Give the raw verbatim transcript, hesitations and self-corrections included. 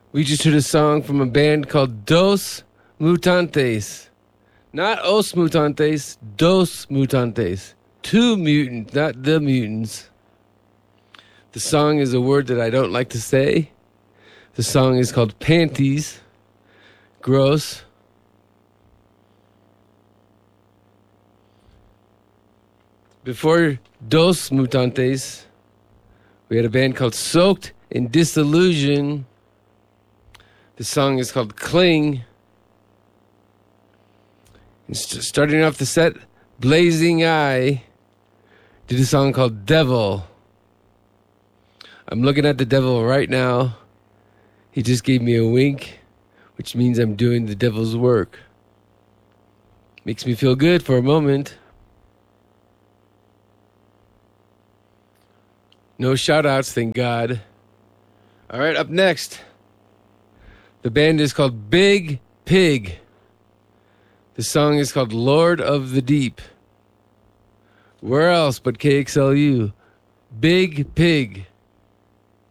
We just heard a song from a band called Dos Mutantes. Not Os Mutantes, Dos Mutantes. Two mutants, not the mutants. The song is a word that I don't like to say. The song is called Panties. Gross. Before Dos Mutantes, we had a band called Soaked in Disillusion. The song is called Cling. And st- starting off the set, Blazing Eye did a song called Devil. I'm looking at the devil right now. He just gave me a wink, which means I'm doing the devil's work. Makes me feel good for a moment. No shout-outs, thank God. All right, up next. The band is called Big Pig. The song is called Lord of the Deep. Where else but K X L U? Big Pig.